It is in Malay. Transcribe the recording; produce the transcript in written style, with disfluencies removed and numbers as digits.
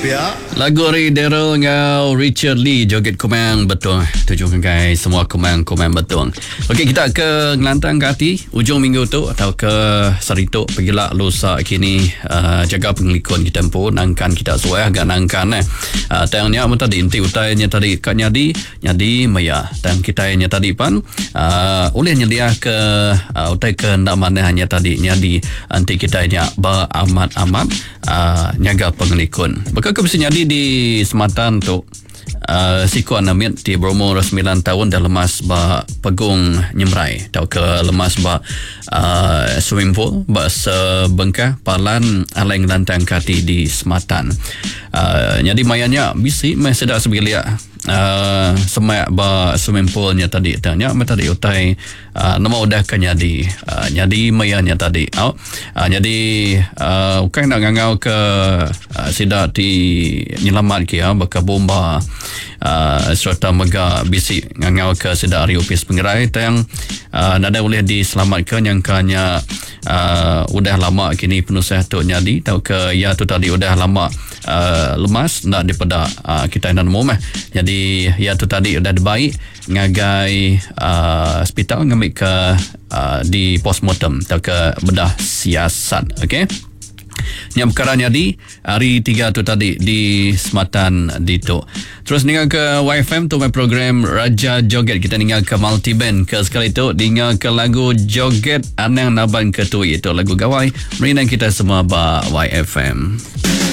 Lagu dari Daryl dengan Richard Lee, joget komang betul. Tujukan guys, semua komang betul. Okey, kita ke Ngelantang ke hati ujung minggu tu atau ke Sarito pergilah lusa kini jaga pengelikun kita pun nangkan kita suai agak nangkan tayangnya apa tadi inti utainya tadi kat nyadi maya tayang kita nya tadi pan oleh nyedia ke utai ke ndak mana hanya tadi nyadi anti kita nya amat nyaga pengelikun. Bakal ke bisa nyadi di Sematan tu Siko Anamit di Bromo 9 tahun dah lemas ba pegung nyemrai tau ke lemas ba swimming pool ba sebengkah palan alai Ngelantang kati di Sematan. Jadi mayanya bisi mai sedak sebelia semak ba swimming poolnya tadi tanya tadi utai nama udah kan nyadi mayanya tadi jadi bukan nak ngangau ke sidak di nyelamat kia baka bomba serta mega bisi ngangau ke sidak riupis pengerai tayang nada boleh diselamatkan yang kanya udah lama kini penusah tu nyadi tau ke ya tu tadi udah lama lemas nak daripada kita nan umum jadi ya tu tadi udah baik ngagai hospital ngambil ke di postmortem atau ke bedah siasat. Okey, yang perkara nyadi hari 3 tu tadi di Sematan dito. Terus tinggal ke YFM tu main program Raja Joget. Kita tinggal ke multiband ke sekali tu tinggal ke lagu Joget Anang Naban Ketui itu lagu gawai merinang kita semua ba YFM.